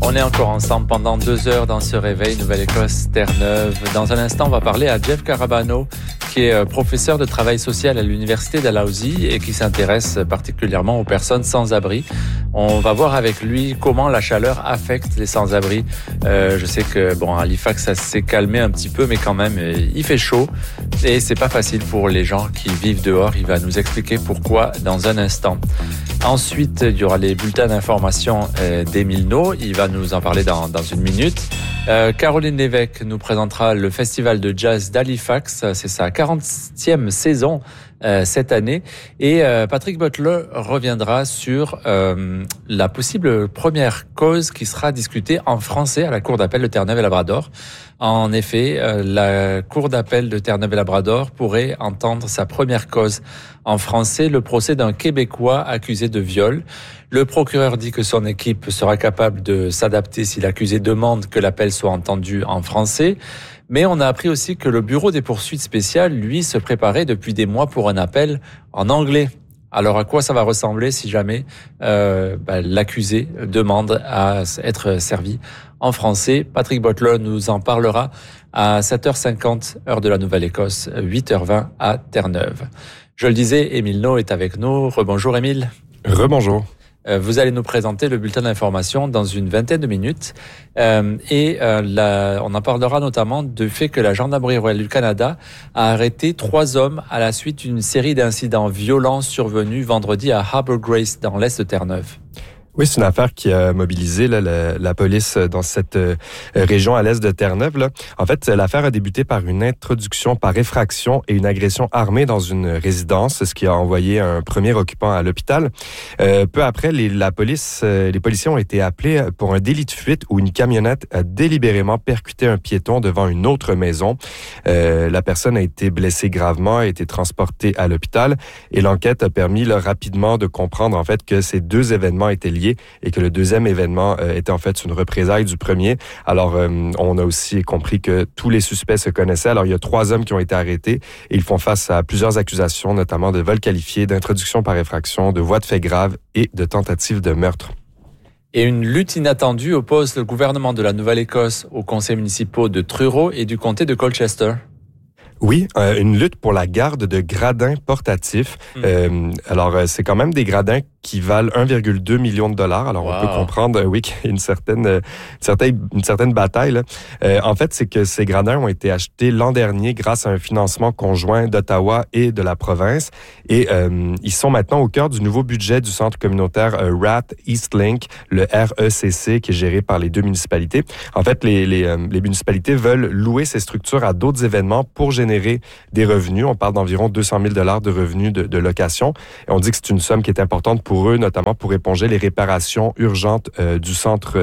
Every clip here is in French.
On est encore ensemble pendant 2 heures dans ce réveil Nouvelle-Écosse, Terre-Neuve. Dans un instant, on va parler à Jeff Carabano, qui est professeur de travail social à l'Université Dalhousie et qui s'intéresse particulièrement aux personnes sans-abri. On va voir avec lui comment la chaleur affecte les sans-abri. Je sais que, à Halifax, ça s'est calmé un petit peu, mais quand même, il fait chaud et c'est pas facile pour les gens qui vivent dehors. Il va nous expliquer pourquoi dans un instant. Ensuite, il y aura les bulletins d'information d'Émile No. Il va nous en parler dans une minute. Caroline Lévesque nous présentera le Festival de jazz d'Halifax. C'est sa 40e saison cette année. Et Patrick Butler reviendra sur la possible première cause qui sera discutée en français à la Cour d'appel de Terre-Neuve et Labrador. En effet, la Cour d'appel de Terre-Neuve et Labrador pourrait entendre sa première cause en français, le procès d'un Québécois accusé de viol. Le procureur dit que son équipe sera capable de s'adapter si l'accusé demande que l'appel soit entendu en français. Mais on a appris aussi que le Bureau des poursuites spéciales, lui, se préparait depuis des mois pour un appel en anglais. Alors, à quoi ça va ressembler si jamais l'accusé demande à être servi en français? Patrick Butler nous en parlera à 7h50, heure de la Nouvelle-Écosse, 8h20 à Terre-Neuve. Je le disais, Émile No est avec nous. Rebonjour Émile. Rebonjour. Vous allez nous présenter le bulletin d'information dans une vingtaine de minutes. On en parlera notamment du fait que la Gendarmerie royale du Canada a arrêté 3 hommes à la suite d'une série d'incidents violents survenus vendredi à Harbour Grace dans l'est de Terre-Neuve. Oui, c'est une affaire qui a mobilisé la police dans cette région à l'est de Terre-Neuve. Là. En fait, l'affaire a débuté par une introduction par effraction et une agression armée dans une résidence, ce qui a envoyé un premier occupant à l'hôpital. Peu après, les policiers ont été appelés pour un délit de fuite où une camionnette a délibérément percuté un piéton devant une autre maison. La personne a été blessée gravement, a été transportée à l'hôpital et l'enquête a permis rapidement de comprendre en fait que ces 2 événements étaient liés et que le deuxième événement était en fait une représaille du premier. Alors, on a aussi compris que tous les suspects se connaissaient. Alors, il y a 3 hommes qui ont été arrêtés et ils font face à plusieurs accusations, notamment de vol qualifié, d'introduction par effraction, de voies de fait grave et de tentative de meurtre. Et une lutte inattendue oppose le gouvernement de la Nouvelle-Écosse aux conseils municipaux de Truro et du comté de Colchester. Oui, une lutte pour la garde de gradins portatifs. Alors, c'est quand même des gradins qui valent 1,2 million de dollars. Alors, on peut comprendre, qu'il y a une certaine bataille. Là. En fait, c'est que ces gradins ont été achetés l'an dernier grâce à un financement conjoint d'Ottawa et de la province. Et ils sont maintenant au cœur du nouveau budget du centre communautaire RAT Eastlink, le RECC, qui est géré par les 2 municipalités. En fait, les municipalités veulent louer ces structures à d'autres événements pour générer des revenus. On parle d'environ 200 000 $ de revenus de location. Et on dit que c'est une somme qui est importante pour eux, notamment pour éponger les réparations urgentes du centre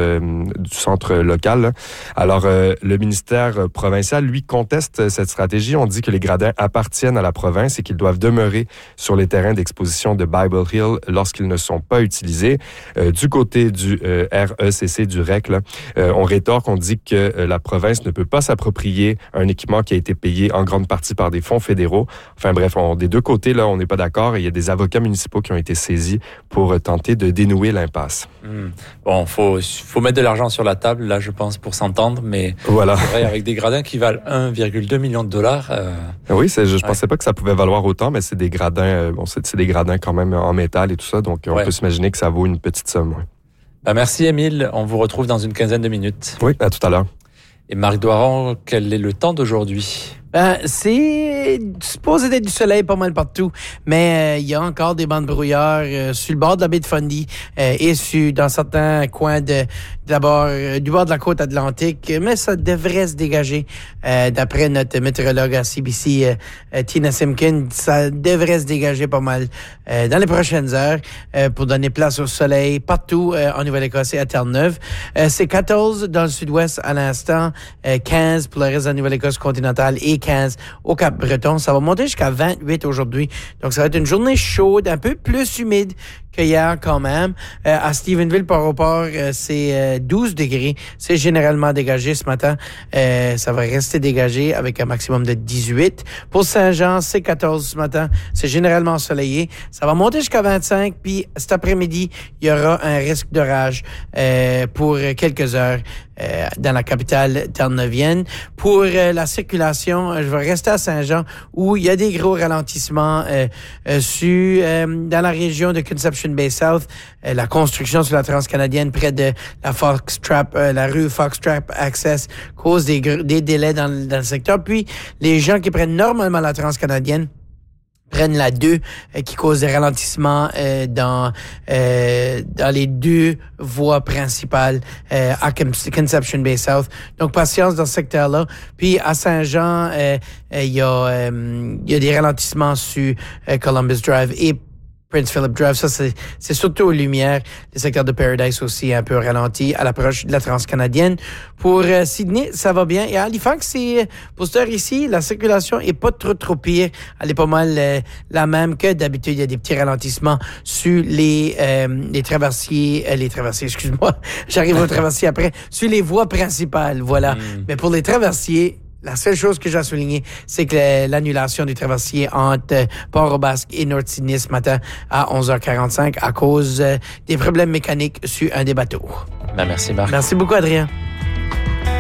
local. Là. Alors, le ministère provincial, lui, conteste cette stratégie. On dit que les gradins appartiennent à la province et qu'ils doivent demeurer sur les terrains d'exposition de Bible Hill lorsqu'ils ne sont pas utilisés. Du côté du RECC, du REC, là, on rétorque, on dit que la province ne peut pas s'approprier un équipement qui a été payé en grande partie par des fonds fédéraux. Enfin bref, des 2 côtés, là, on n'est pas d'accord et il y a des avocats municipaux qui ont été saisis pour tenter de dénouer l'impasse. Bon, faut mettre de l'argent sur la table, là, je pense, pour s'entendre, mais voilà. C'est vrai, avec des gradins qui valent 1,2 million de dollars. Oui, je pensais pas que ça pouvait valoir autant, mais c'est des gradins, c'est des gradins quand même en métal et tout ça, donc on peut s'imaginer que ça vaut une petite somme. Ouais. Merci, Émile. On vous retrouve dans une quinzaine de minutes. Oui, à tout à l'heure. Et Marc Doiron, quel est le temps d'aujourd'hui? C'est supposé d'être du soleil pas mal partout, mais il y a encore des bandes de brouillard sur le bord de la baie de Fundy et dans certains coins du bord de la côte atlantique, mais ça devrait se dégager. D'après notre météorologue à CBC, Tina Simkin, ça devrait se dégager pas mal dans les prochaines heures pour donner place au soleil partout en Nouvelle-Écosse et à Terre-Neuve. C'est 14 dans le sud-ouest à l'instant, 15 pour le reste de la Nouvelle-Écosse continentale et 15 au Cap-Breton. Ça va monter jusqu'à 28 aujourd'hui. Donc, ça va être une journée chaude, un peu plus humide qu'hier quand même. À Stephenville, Port-au-Port, c'est 12 degrés. C'est généralement dégagé ce matin. Ça va rester dégagé avec un maximum de 18. Pour Saint-Jean, c'est 14 ce matin. C'est généralement ensoleillé. Ça va monter jusqu'à 25. Puis cet après-midi, il y aura un risque d'orage pour quelques heures dans la capitale terre-neuvienne. Pour la circulation, je vais rester à Saint-Jean où il y a des gros ralentissements dans la région de Conception Bay South. La construction sur la transcanadienne près de la rue Foxtrap Access cause des délais dans le secteur. Puis les gens qui prennent normalement la transcanadienne prennent la 2 qui cause des ralentissements dans les 2 voies principales à Conception Bay South. Donc, patience dans ce secteur-là. Puis, à Saint-Jean, il y a des ralentissements sur Columbus Drive et Prince Philip Drive. Ça, c'est surtout aux Lumières. Le secteur de Paradise aussi un peu ralenti à l'approche de la transcanadienne. Pour Sydney, ça va bien. Et à Halifax, pour cette heure ici, la circulation est pas trop pire. Elle est pas mal la même que d'habitude. Il y a des petits ralentissements sur les traversiers, excuse-moi. J'arrive aux traversiers après. Sur les voies principales, voilà. Mais pour les traversiers, la seule chose que j'ai souligné, c'est que l'annulation du traversier entre Port-au-Basque et North Sydney ce matin à 11h45 à cause des problèmes mécaniques sur un des bateaux. Merci, Marc. Merci beaucoup, Adrien.